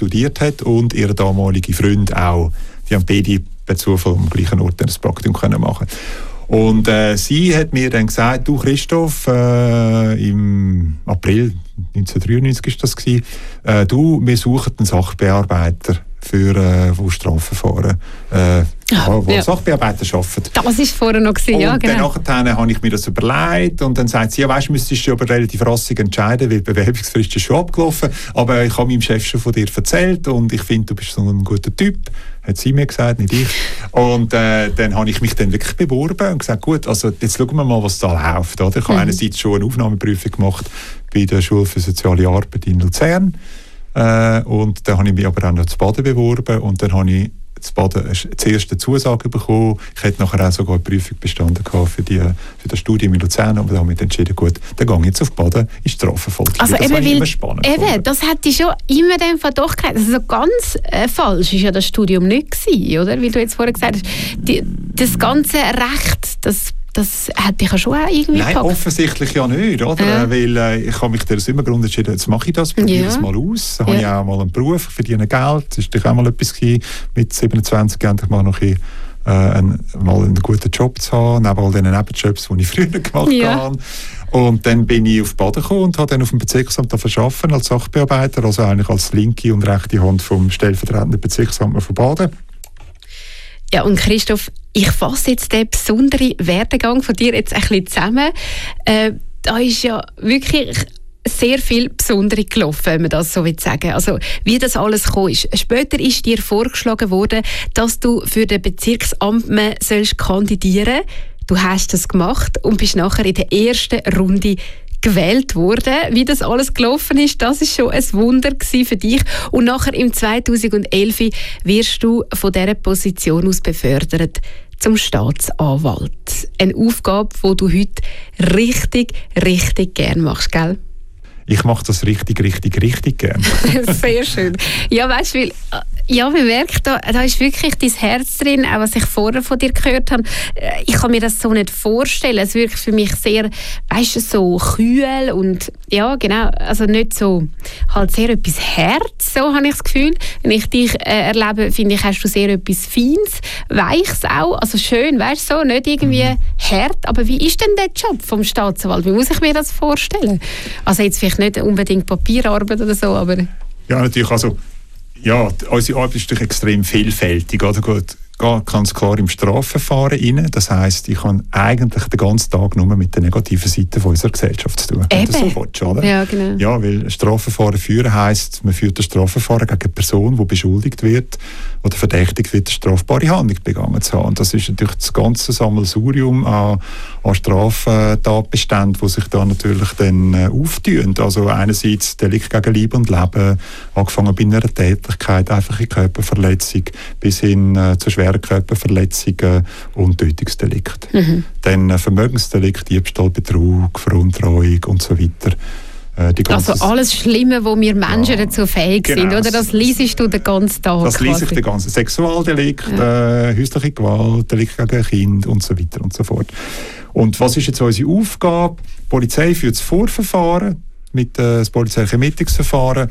studiert hat, und ihr damaliger Freund auch. Die haben beide per Zufall am gleichen Ort ein Praktikum machen. Und sie hat mir dann gesagt, du Christoph, im April 1993 war das gewesen, wir suchen einen Sachbearbeiter für Strafverfahren, Sachbearbeiter arbeiten. Das war vorher noch gewesen, ja, genau. Und dann habe ich mir das überlegt, und dann sagt sie, ja, weißt, müsstest du aber relativ rassig entscheiden, weil die Bewerbungsfrist ist schon abgelaufen, aber ich habe meinem Chef schon von dir erzählt und ich finde, du bist so ein guter Typ, hat sie mir gesagt, nicht ich. Und dann habe ich mich dann wirklich beworben und gesagt, gut, also jetzt schauen wir mal, was da läuft. Oder? Ich habe einerseits schon eine Aufnahmeprüfung gemacht bei der Schule für soziale Arbeit in Luzern, und dann habe ich mich aber auch noch zu Baden beworben, und dann habe ich zu Baden zuerst eine Zusage bekommen. Ich hätte nachher auch sogar eine Prüfung bestanden für das Studium in Luzern, aber dann habe ich entschieden, gut, dann gehe ich jetzt auf Baden in Strafverfolgung. Also das eben, immer spannend gefunden. Das hätte ich schon immer dem Fall doch gehabt. Also ganz falsch ist ja das Studium nicht gewesen, oder? Wie du jetzt vorher gesagt hast, das ganze Recht, das hätte ich ja schon auch irgendwie Nein, gepackt. Offensichtlich ja nicht, oder? Ja. Weil ich habe mich aus immer Grund entschieden, jetzt mache ich das, probiere es mal aus. Dann habe ich auch mal einen Beruf, verdiene Geld. Das war natürlich auch mal etwas gewesen, mit 27 endlich mal noch mal einen guten Job zu haben, neben all diesen Nebenjobs, die ich früher gemacht habe. Und dann bin ich auf Baden gekommen und habe dann auf dem Bezirksamt arbeiten als Sachbearbeiter, also eigentlich als linke und rechte Hand vom stellvertretenden Bezirksamt von Baden. Ja, und Christoph, ich fasse jetzt den besonderen Werdegang von dir jetzt ein bisschen zusammen. Da ist ja wirklich sehr viel Besonderes gelaufen, wenn man das so sagen will. Also, wie das alles gekommen ist. Später ist dir vorgeschlagen worden, dass du für den Bezirksamtmann kandidieren sollst. Du hast das gemacht und bist nachher in der ersten Runde gewählt worden. Wie das alles gelaufen ist, das ist schon ein Wunder für dich. Und nachher im 2011 wirst du von dieser Position aus befördert zum Staatsanwalt. Eine Aufgabe, die du heute richtig, richtig gerne machst, gell? Ich mache das richtig gerne. Sehr schön. Ja, weißt du, weil man merkt, da ist wirklich dein Herz drin, auch was ich vorher von dir gehört habe. Ich kann mir das so nicht vorstellen. Es wirkt für mich sehr, weißt du, so kühl und ja, genau, also nicht so, halt sehr etwas Herz, so habe ich das Gefühl. Wenn ich dich erlebe, finde ich, hast du sehr etwas Feines, Weiches auch, also schön, weißt du, so, nicht irgendwie hart. Aber wie ist denn der Job vom Staatsanwalt? Wie muss ich mir das vorstellen? Also jetzt vielleicht nicht unbedingt Papierarbeit oder so, aber... Ja, natürlich, also ja, unsere Arbeit ist natürlich extrem vielfältig. Also geht ganz klar im Strafverfahren rein. Das heisst, ich habe eigentlich den ganzen Tag nur mit der negativen Seite unserer Gesellschaft zu tun. Eben. So willst, oder? Ja, genau. Ja, weil Strafverfahren führen heisst, man führt das Strafverfahren gegen eine Person, die beschuldigt wird oder verdächtigt wird, eine strafbare Handlung begangen zu haben. Und das ist natürlich das ganze Sammelsurium an Straftatbeständen, die sich da natürlich dann auftun. Also einerseits Delikt gegen Leib und Leben, angefangen bei einer Tätlichkeit, einfache Körperverletzung bis hin zu schweren Körperverletzungen und Tötungsdelikt. Dann Vermögensdelikt, Diebstahl, Betrug, Veruntreuung und so weiter. Also alles Schlimme, wo wir Menschen dazu fähig sind, oder? Das liest du den ganzen Tag. Das liest ich den ganzen Sexualdelikt, häusliche Gewalt, Delikt gegen Kind und so weiter und so fort. Und was ist jetzt unsere Aufgabe? Die Polizei führt das Vorverfahren mit das polizeiliche Ermittlungsverfahren,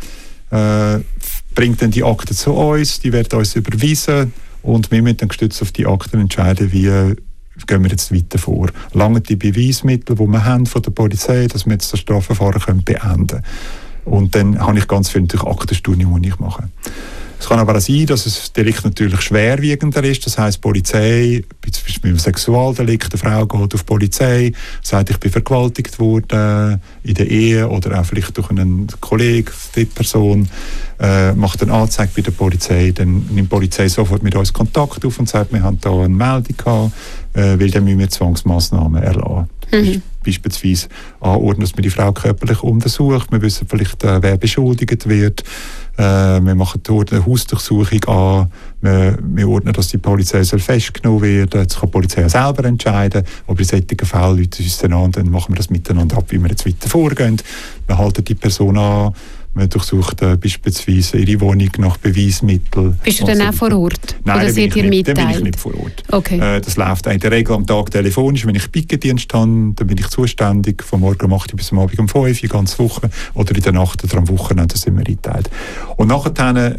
bringt dann die Akten zu uns, die werden uns überwiesen und wir müssen dann gestützt auf die Akten entscheiden, wie gehen wir jetzt weiter vor. Lange die Beweismittel, die wir haben von der Polizei, dass wir jetzt das Strafverfahren beenden können. Und dann habe ich ganz viel Aktenstudium, die ich mache. Es kann aber auch sein, dass das Delikt natürlich schwerwiegender ist. Das heisst, die Polizei, zum Beispiel beim Sexualdelikt, eine Frau geht auf die Polizei, sagt, ich bin vergewaltigt worden in der Ehe oder auch vielleicht durch einen Kollegen, die Person, macht eine Anzeige bei der Polizei, dann nimmt die Polizei sofort mit uns Kontakt auf und sagt, wir haben da eine Meldung gehabt, weil dann müssen wir Zwangsmaßnahmen erlassen. Beispielsweise anordnen, dass man die Frau körperlich untersucht, wir wissen vielleicht, wer beschuldigt wird, wir machen eine Hausdurchsuchung an, wir ordnen, dass die Polizei festgenommen wird. Das kann die Polizei auch selber entscheiden, aber in solchen Fällen rufen uns dann an und dann machen wir das miteinander ab, wie wir jetzt weiter vorgehen. Wir halten die Person an, man durchsucht beispielsweise ihre Wohnung nach Beweismitteln. Bist du dann auch vor Ort? Nein, oder dann bin ich nicht vor Ort. Okay. Das läuft in der Regel am Tag telefonisch. Wenn ich Pickendienst habe, dann bin ich zuständig, von morgen um 8 Uhr bis am Abend um 5 Uhr, die ganze Woche. Oder in der Nacht oder am Wochenende sind wir eingeteilt. Und nachher